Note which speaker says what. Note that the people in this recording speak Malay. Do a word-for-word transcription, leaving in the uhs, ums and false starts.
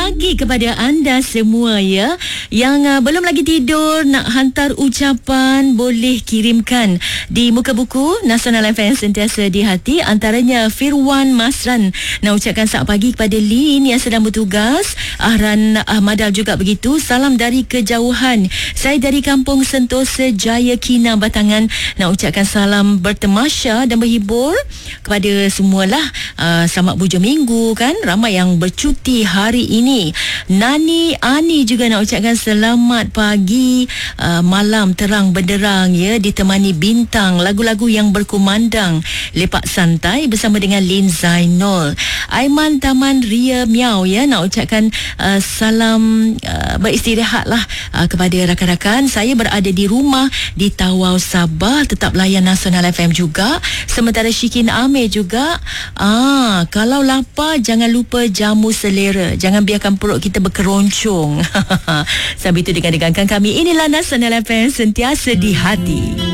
Speaker 1: pagi kepada anda semua ya. Yang uh, belum lagi tidur nak hantar ucapan boleh kirimkan di muka buku Nasional F M sentiasa di hati. Antaranya Firwan Masran nak ucapkan selamat pagi kepada Lin yang sedang bertugas. Ahran Ahmadal juga begitu. Salam dari kejauhan. Saya dari Kampung Sentosa Jaya Kina Batangan nak ucapkan salam bertemasya dan berhibur kepada semualah. Uh, selamat bujur minggu kan. Ramai yang bercuti hari ini. Nani Ani juga nak ucapkan selamat pagi, uh, malam terang benderang ya, ditemani bintang, lagu-lagu yang berkumandang, lepak santai bersama dengan Lin Zainul. Aiman Taman Ria Miau ya nak ucapkan uh, salam uh, beristirahatlah uh, kepada rakan-rakan. Saya berada di rumah di Tawau Sabah, tetap layan Nasional F M juga. Sementara Syikin Amir juga, ah kalau lapar jangan lupa jamu selera. Jangan biarkan perut kita berkeroncong. Sambil itu dengar-dengarkan kami. Inilah Nasional F M sentiasa di hati.